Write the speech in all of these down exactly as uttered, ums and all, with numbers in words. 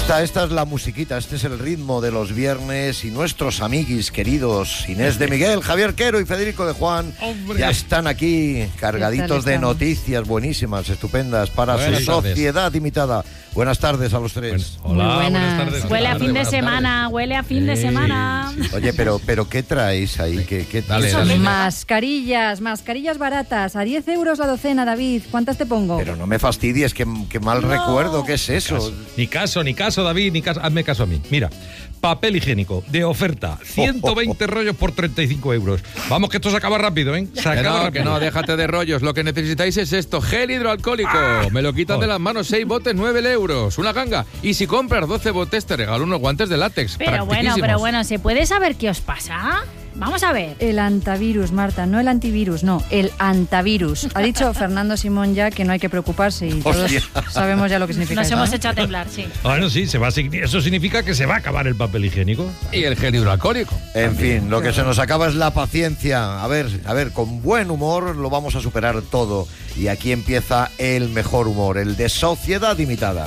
Esta, esta es la musiquita, este es el ritmo de los viernes y nuestros amiguis queridos Inés de Miguel, Javier Quero y Federico de Juan ¡Hombre! Ya están aquí cargaditos de noticias buenísimas, estupendas para buenas su tardes. Sociedad imitada. Buenas tardes a los tres. Bueno, hola, buenas. buenas tardes. Huele a fin de semana, tardes. huele a fin sí, de semana. Sí, sí. Oye, pero, pero ¿qué traéis ahí? ¿Qué, qué dale, dale. Mascarillas, mascarillas baratas, a diez euros la docena, David. ¿Cuántas te pongo? Pero no me fastidies, que, que mal no. recuerdo, ¿qué es eso? Ni caso, ni caso, David, ni caso. Hazme caso a mí. Mira, papel higiénico de oferta, ciento veinte oh, oh, oh. rollos por treinta y cinco euros. Vamos, que esto se acaba rápido, ¿eh? Se acaba que no, rápido. Que no, déjate de rollos. Lo que necesitáis es esto, gel hidroalcohólico. ¡Ah! Me lo quitan oh. de las manos, seis botes, nueve euros. Una ganga. Y si compras doce botes, te regalo unos guantes de látex. Pero bueno, pero bueno, ¿se puede saber qué os pasa? Vamos a ver. El antivirus, Marta, no el antivirus, no, el antivirus. Ha dicho Fernando Simón ya que no hay que preocuparse y todos Hostia. sabemos ya lo que significa Nos eso, hemos ¿no? echado a temblar, sí. Bueno, sí, se va a, eso significa que se va a acabar el papel higiénico. Y el gel hidroalcohólico. En fin, lo que se nos acaba es la paciencia. A ver, a ver, con buen humor lo vamos a superar todo. Y aquí empieza el mejor humor, el de Sociedad Imitada.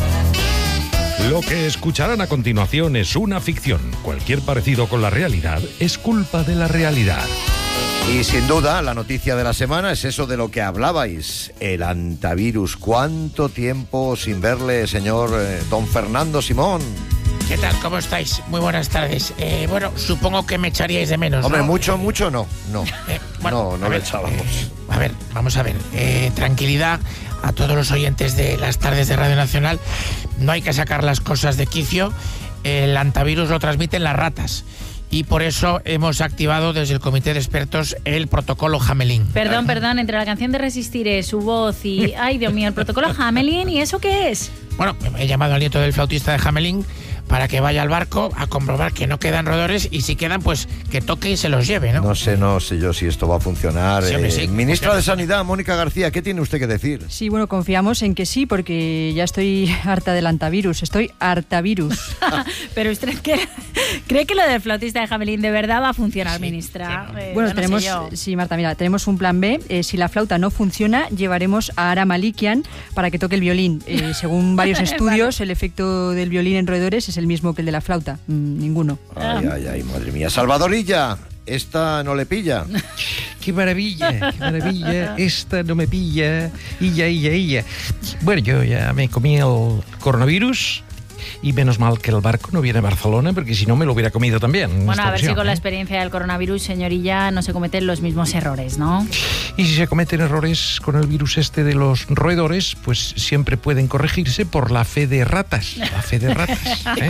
Lo que escucharán a continuación es una ficción. Cualquier parecido con la realidad es culpa de la realidad. Y sin duda, la noticia de la semana es eso de lo que hablabais, el antivirus. ¿Cuánto tiempo sin verle, señor eh, don Fernando Simón? ¿Qué tal? ¿Cómo estáis? Muy buenas tardes. Eh, bueno, supongo que me echaríais de menos, Hombre, ¿no? mucho, mucho no. No, eh, bueno, no, no ver, lo echábamos. Eh, a ver, vamos a ver. Eh, tranquilidad a todos los oyentes de las tardes de Radio Nacional. No hay que sacar las cosas de quicio. El antivirus lo transmiten las ratas. Y por eso hemos activado desde el Comité de Expertos el protocolo Hamelin. Perdón, perdón, entre la canción de Resistiré, su voz y... ¡Ay, Dios mío! El protocolo Hamelin, ¿y eso qué es? Bueno, he llamado al nieto del flautista de Hamelin para que vaya al barco a comprobar que no quedan roedores y si quedan, pues que toque y se los lleve, ¿no? No sé, no sé yo si esto va a funcionar. Sí, hombre, sí, eh, Ministra de Sanidad, Mónica García, ¿qué tiene usted que decir? Sí, bueno, confiamos en que sí, porque ya estoy harta del antivirus, estoy hartavirus. Pero usted cree, cree que lo del flautista de Hamelin de verdad va a funcionar, sí, ministra. Sí. Eh, bueno, no tenemos, sí, Marta, mira, tenemos un plan B. Eh, si la flauta no funciona, llevaremos a Ara Malikian para que toque el violín. Eh, según varios estudios, vale. El efecto del violín en roedores es el mismo que el de la flauta. Mm, ninguno. Ay, ay, ay, madre mía. Salvadorilla, esta no le pilla. ¡Qué maravilla! ¡Qué maravilla! Esta no me pilla. Illa, illa, illa. Bueno, yo ya me comí el coronavirus. Y menos mal que el barco no viene a Barcelona, porque si no me lo hubiera comido también. Bueno, a ver ocasión, si con ¿eh? la experiencia del coronavirus, señorilla, no se cometen los mismos errores, ¿no? Y si se cometen errores con el virus este de los roedores, pues siempre pueden corregirse por la fe de ratas. La fe de ratas. ¿eh?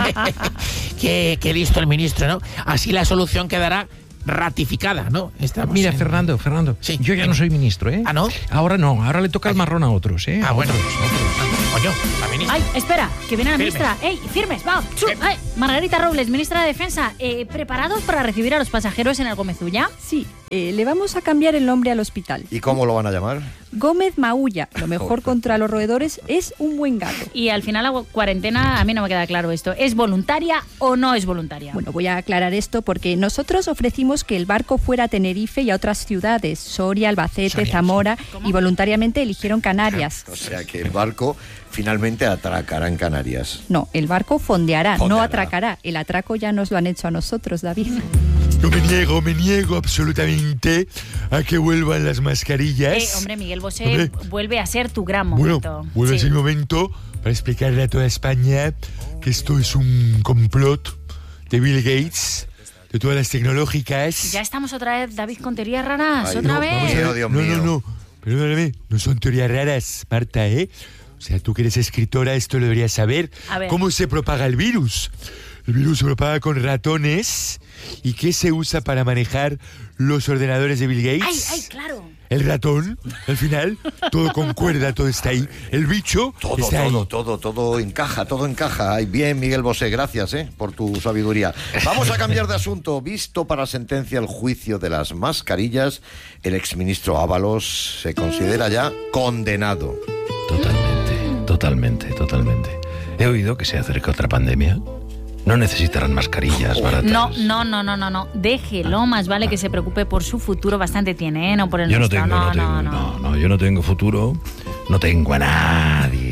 qué, qué listo el ministro, ¿no? Así la solución quedará ratificada, ¿no? Estamos Mira, en... Fernando, Fernando, sí, yo ya no soy ministro, ¿eh? ¿Ah, no? Ahora no, ahora le toca el marrón a otros, ¿eh? Ah, a bueno. Otros, otros. Coño, la ministra. Ay, espera, que viene la Firmes. ministra. ¡Ey, firmes, va! Ay, Margarita Robles, ministra de Defensa, eh, ¿preparados para recibir a los pasajeros en el Gómez-Ulla? Sí, eh, le vamos a cambiar el nombre al hospital. ¿Y cómo lo van a llamar? Gómez Maulla. Lo mejor contra los roedores es un buen gato. Y al final la cuarentena, a mí no me queda claro esto. ¿Es voluntaria o no es voluntaria? Bueno, voy a aclarar esto porque nosotros ofrecimos que el barco fuera a Tenerife y a otras ciudades, Soria, Albacete, Soria, Zamora, ¿cómo? Y voluntariamente eligieron Canarias. O sea que el barco finalmente atracará en Canarias. No, el barco fondeará, Fondeará. no atracará. El atraco ya nos lo han hecho a nosotros, David. Yo me niego, me niego absolutamente a que vuelvan las mascarillas. Eh, hombre, Miguel Bosé, Hombre. vuelve a ser tu gran Bueno, momento. vuelve Sí. a ser el momento para explicarle a toda España que esto es un complot de Bill Gates, de todas las tecnológicas. Ya estamos otra vez, David, con teorías raras, Ay, otra no, vez. vamos a ver. Dios no, mío. no, no, perdóname, no son teorías raras, Marta, ¿eh? O sea, tú que eres escritora, esto lo deberías saber. A ver. ¿Cómo se propaga el virus? El virus se propaga con ratones. ¿Y qué se usa para manejar los ordenadores de Bill Gates? Ay, ay, claro. El ratón, al final, todo concuerda, todo está ahí. El bicho Todo, está todo, ahí. todo, todo encaja, todo encaja. Ay, bien, Miguel Bosé, gracias eh, por tu sabiduría. Vamos a cambiar de asunto. Visto para sentencia el juicio de las mascarillas, el exministro Ábalos se considera ya condenado. Totalmente, totalmente, totalmente. He oído que se acerca otra pandemia. No necesitarán mascarillas baratas. No, no, no, no, no, no. Déjelo, más vale que se preocupe por su futuro, bastante tiene, ¿eh? No por el Yo no nuestro. tengo, no, no, tengo, no, no. no, no, yo no tengo futuro, no tengo a nadie.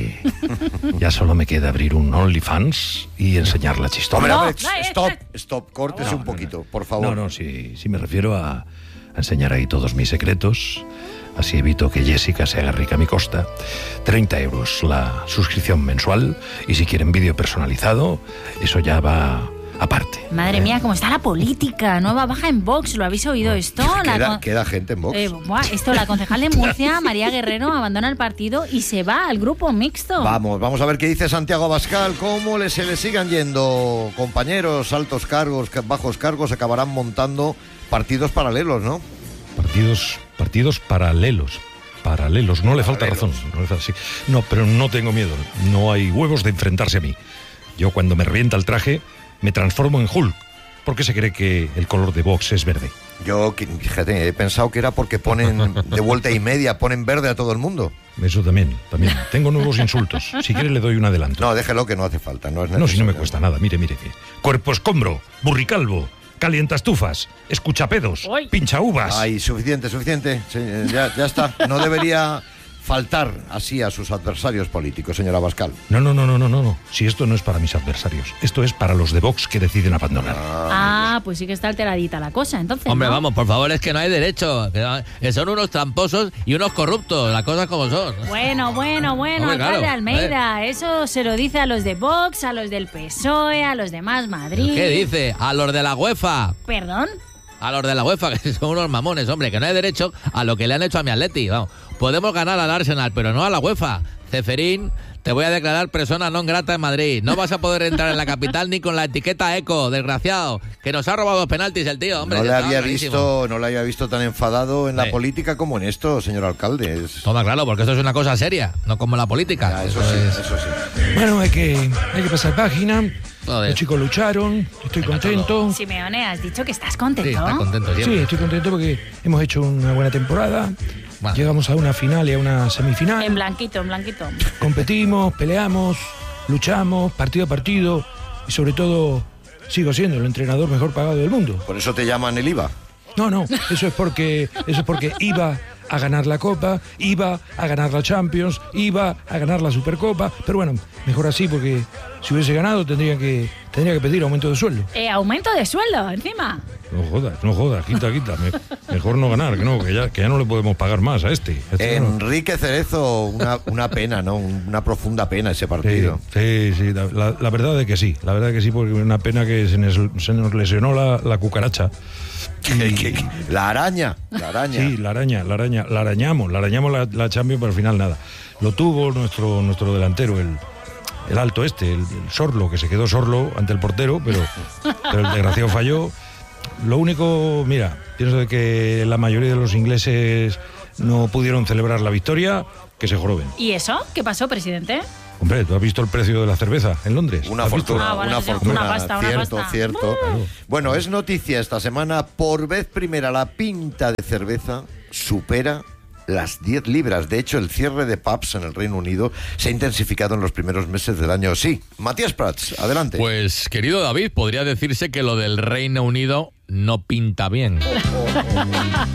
Ya solo me queda abrir un OnlyFans y enseñar la chistorra. Hombre, No, hombre, no, eh, stop, eh. stop, córtese No, un no, poquito, no. por favor. No, no, sí, sí me refiero a, a enseñar ahí todos mis secretos. Así evito que Jessica se haga rica a mi costa. treinta euros la suscripción mensual. Y si quieren vídeo personalizado, eso ya va aparte. Madre mía, cómo está la política. Nueva baja en Vox. ¿Lo habéis oído esto? La Queda, con- queda gente en Vox. Eh, buah, esto, la concejal de Murcia, María Guerrero, abandona el partido y se va al grupo mixto. Vamos, vamos a ver qué dice Santiago Abascal. Cómo le, se le sigan yendo compañeros, altos cargos, ca- bajos cargos, acabarán montando partidos paralelos, ¿no? Partidos, partidos paralelos. Paralelos, no le falta razón. No, le falta, sí. No, pero no tengo miedo. No hay huevos de enfrentarse a mí. Yo cuando me revienta el traje, me transformo en Hulk. ¿Por qué se cree que el color de Vox es verde? Yo, que- fíjate, he pensado que era porque ponen de vuelta y media, ponen verde a todo el mundo. Eso también, también. Tengo nuevos insultos. Si quiere le doy un adelanto. No, déjelo que no hace falta, no es No, si no me necesario. cuesta nada. Mire, mire. mire. Cuerpo escombro, burricalvo, calientastufas, escuchapedos, Uy. pincha uvas. Ay, suficiente, suficiente. Sí, ya, ya está. No debería faltar así a sus adversarios políticos, señor Abascal. No, no, no, no, no, no, no. Si esto no es para mis adversarios, esto es para los de Vox que deciden abandonar. Ah, pues sí que está alteradita la cosa, entonces. Hombre, ¿no? vamos, por favor, es que no hay derecho. Que que son unos tramposos y unos corruptos, las cosas como son. Bueno, bueno, bueno, Hombre, claro, alcalde Almeida, eso se lo dice a los de Vox, a los del P S O E, a los de Más Madrid. ¿Qué dice? A los de la UEFA. ¿Perdón? A los de la UEFA, que son unos mamones, hombre, que no hay derecho a lo que le han hecho a mi Atleti. Vamos, podemos ganar al Arsenal, pero no a la UEFA. Ceferín, te voy a declarar persona non grata en Madrid. No vas a poder entrar en la capital ni con la etiqueta eco, desgraciado. Que nos ha robado penaltis el tío, hombre. No le Estaba había clarísimo. visto, no le había visto tan enfadado en la Sí. política como en esto, señor alcalde. Es- Toma, claro, porque esto es una cosa seria, no como la política. Ya, eso sí, eso sí. Bueno, hay que, hay que pasar página. Joder. Los chicos lucharon, estoy contento. Simeone, has dicho que estás contento. Sí, está contento Sí, siempre. estoy contento porque hemos hecho una buena temporada. Bueno. Llegamos a una final y a una En semifinal. blanquito, en blanquito. Competimos, peleamos, luchamos, partido a partido. Y sobre todo, sigo siendo el entrenador mejor pagado del mundo. Por eso te llaman el I V A. No, no, eso es porque, eso es porque iba a ganar la Copa, iba a ganar la Champions, iba a ganar la Supercopa. Pero bueno, mejor así porque si hubiese ganado tendría que, tendría que pedir aumento de sueldo. Eh, aumento de sueldo, encima. No jodas, no jodas, quita, quita. Me- mejor no ganar, que no, que ya, que ya no le podemos pagar más a este. A este no. Enrique Cerezo, una, una pena, ¿no? Una profunda pena ese partido. Sí, sí, la, la- la verdad es que sí, la verdad es que sí, porque una pena que se nos, se nos lesionó la, la cucaracha. Que- que- que- La araña, la araña. Sí, la araña, la araña, la arañamos, la arañamos la, la Champions, pero al final nada. Lo tuvo nuestro, nuestro delantero, el, el alto este, el, el Sorlo, que se quedó sorlo ante el portero, pero, pero el desgraciado falló. Lo único, mira, pienso de que la mayoría de los ingleses no pudieron celebrar la victoria, que se joroben. ¿Y eso? ¿Qué pasó, presidente? Hombre, ¿tú has visto el precio de la cerveza en Londres? Una ¿Has visto? fortuna, Ah, bueno, una sí, sí, fortuna. una pasta, una cierto, pasta. cierto. Bueno, es noticia esta semana. Por vez primera, la pinta de cerveza supera las diez libras. De hecho, el cierre de pubs en el Reino Unido se ha intensificado en los primeros meses del año. Sí, Matías Prats, adelante. Pues, querido David, podría decirse que lo del Reino Unido no pinta bien. Es que no,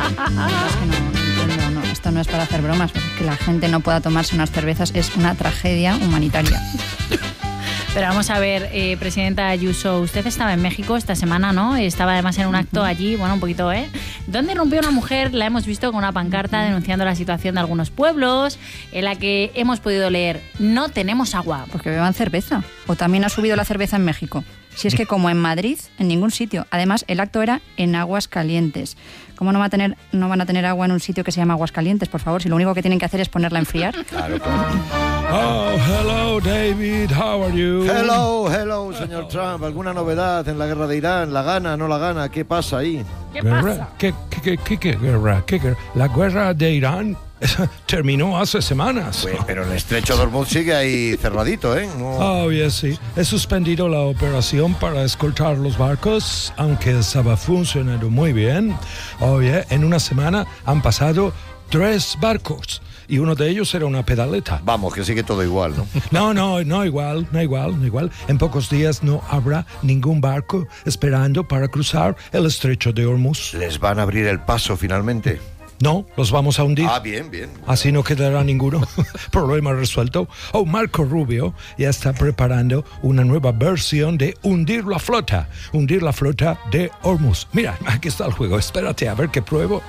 no entiendo, no, esto no es para hacer bromas, porque que la gente no pueda tomarse unas cervezas es una tragedia humanitaria. Pero vamos a ver, eh, presidenta Ayuso, usted estaba en México esta semana, ¿no? Estaba además en un acto allí, bueno, un poquito, ¿eh? Donde irrumpió una mujer, la hemos visto con una pancarta denunciando la situación de algunos pueblos, en la que hemos podido leer, no tenemos agua. Porque beban cerveza. O también ha subido la cerveza en México. Si es que como en Madrid, en ningún sitio. Además, el acto era en Aguascalientes. ¿Cómo no, va a tener, no van a tener agua en un sitio que se llama Aguascalientes, por favor? Si lo único que tienen que hacer es ponerla a enfriar. Claro, claro. Oh, hello, David, how are you? Hello, hello, señor Trump. ¿Alguna novedad en la guerra de Irán? ¿La gana, no la gana? ¿Qué pasa ahí? ¿Qué Guerra, pasa? ¿Qué, qué, qué, qué, qué guerra? ¿Qué guerra? La guerra de Irán terminó hace semanas. Pues, pero el estrecho de Hormuz sigue ahí cerradito, ¿eh? No- Oh, yes, sí. He suspendido la operación para escoltar los barcos, aunque estaba funcionando muy bien. Oye, en una semana han pasado tres barcos y uno de ellos era una pedaleta. Vamos, que sigue todo igual, ¿no? No, no, no igual, no igual, no igual. En pocos días no habrá ningún barco esperando para cruzar el estrecho de Hormuz. ¿Les van a abrir el paso finalmente? No, los vamos a hundir. Ah, bien, bien. Así no quedará ninguno. Problema resuelto. Oh, Marco Rubio ya está preparando una nueva versión de hundir la flota. Hundir la flota de Hormuz. Mira, aquí está el juego. Espérate a ver qué pruebo.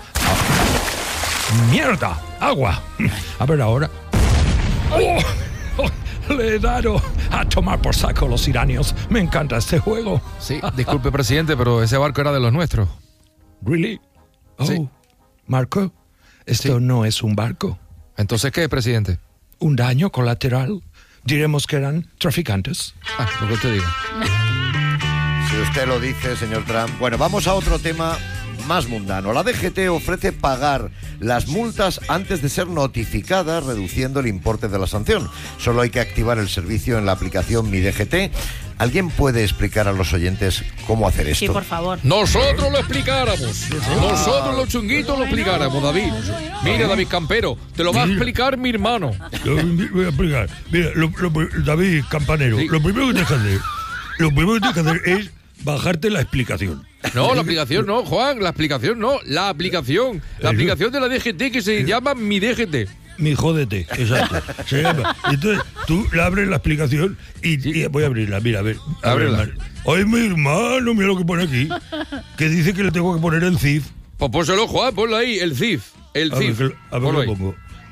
Oh, ¡mierda! ¡Agua! A ver ahora. ¡Oh! Oh, le he dado a tomar por saco los iranios. Me encanta este juego. Sí, disculpe, presidente, pero ese barco era de los nuestros. ¿Really? Oh. Sí. Marco, esto Sí. no es un barco. ¿Entonces qué, presidente? Un daño colateral. Diremos que eran traficantes. Ah, lo que usted diga. Si usted lo dice, señor Trump. Bueno, vamos a otro tema más mundano. La D G T ofrece pagar las multas antes de ser notificadas, reduciendo el importe de la sanción. Solo hay que activar el servicio en la aplicación Mi D G T. ¿Alguien puede explicar a los oyentes cómo hacer esto? Sí, por favor. Nosotros lo explicáramos. Nosotros los chunguitos lo explicáramos, David. Mira, David Campero, te lo va a explicar mi hermano. Yo voy a explicar. Mira, lo, lo, David Campanero, Sí. lo primero que tienes que hacer, lo primero que tienes que hacer es bajarte la explicación. No, la aplicación no, Juan, la explicación no, la aplicación. La aplicación de la D G T que se llama Mi D G T. Mi jódete, exacto. Se llama. Entonces, tú le abres la explicación y, y voy a abrirla. Mira, a ver. A ver, Ábrela. hermano. Ay, mi hermano, mira lo que pone aquí. Que dice que le tengo que poner el C I F. Pues pónselo, Juan, ponlo ahí, el C I F. El A C I ver, F. que- a ver, Ponlo lo ahí. pongo.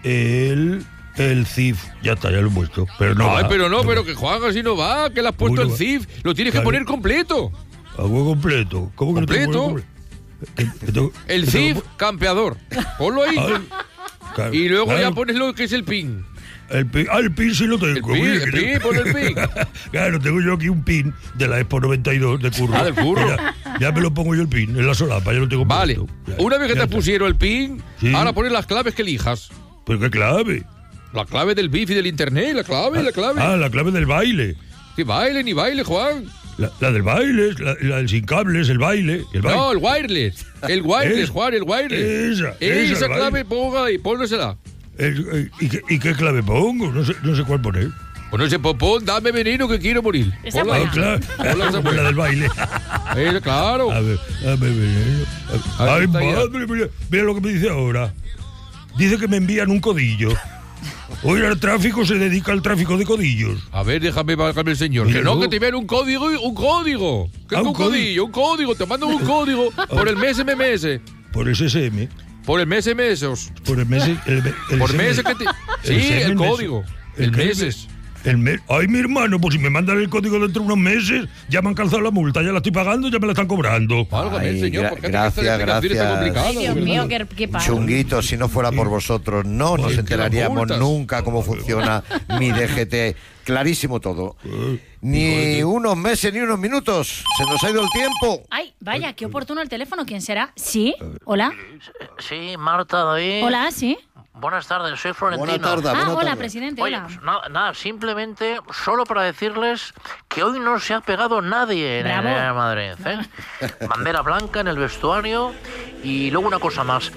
El, el C I F. Ya está, ya lo he puesto. Pero no Ay, va, pero no, pero va. que Juan así no va, que le has puesto ¿Cómo el no va? C I F. Lo tienes que Claro. poner completo. Hago completo. ¿Cómo que no tengo que ¿Completo? poner completo? Que- que tengo- El que C I tengo F campeador. Ponlo ahí. que- Ay, claro, Y luego claro. ya pones lo que es el PIN. El pin, ah, el pin sí lo tengo. El pin, el pin, pon el pin. Claro, tengo yo aquí un pin de la Expo noventa y dos de Curro. Ah, del Curro. Ya, ya me lo pongo yo el pin en la solapa, ya lo tengo Vale. puesto. Ya, Una vez que ya te está. pusieron el PIN, Sí. ahora pones las claves que elijas. ¿Pero qué clave? La clave del B I F y del internet, la clave, la clave. Ah, la clave del baile. Que baile ni baile, Juan. La, la del baile, la, la del sin cables, el baile. El baile. No, el wireless. El wireless, Esa. Juan, el wireless. Esa, Esa esa, clave, baile. ponga ahí, pónsela. El- el- ¿y, qué, ¿Y qué clave pongo? No sé, no sé cuál poner. Pues no sé, popón, dame veneno que quiero morir. Esa Ponla Ah, ahí. buena. claro. Hola, esa Pues la del baile. Eh, claro. A ver, a ver, veneno. Ahí Ay, está ya. madre mía, mira lo que me dice ahora. Dice que me envían un codillo. Hoy el tráfico se dedica al tráfico de codillos. A ver, déjame bajarme el señor. Que Míralo. no, que te vean un código, y- un código. Que Ah, es un un codillo, un código. Te mandan un código por el mes M M S. Por ese S M, Por el mes M S. por el mes. El, el Por S M. meses que te. Sí, S M, el mes. código. El qué? meses. El mes. Ay, mi hermano, pues si me mandan el código dentro de unos meses, ya me han calzado la multa, ya la estoy pagando, ya me la están cobrando. Válgame, Ay, señor, gra- ¿por qué gracias, te haces explicaciones tan gracias. complicadas, Ay, Dios de mío, verdad? qué, qué pasa. Chunguito, si no fuera por vosotros, no nos Ay, que enteraríamos las multas. nunca cómo funciona Mi D G T. Clarísimo todo. Ni unos meses ni unos minutos. Se nos ha ido el tiempo. Ay, vaya, qué oportuno el teléfono. ¿Quién será? ¿Sí? ¿Hola? Sí, Marta, David. ¿Hola? ¿Sí? Buenas tardes, soy Florentino. Buena tarde, Ah, buena hola, tarde. presidente, Oye, hola. pues nada, nada, simplemente solo para decirles que hoy no se ha pegado nadie en el Bravo. Real Madrid. ¿eh? Bandera blanca en el vestuario y luego una cosa más.